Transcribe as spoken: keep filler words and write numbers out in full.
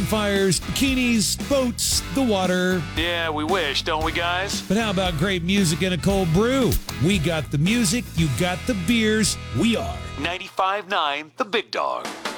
Fires, bikinis, boats, the water. Yeah, we wish, don't we, guys? But how about great music and a cold brew? We got the music, you got the beers. We are ninety-five point nine The Big Dog.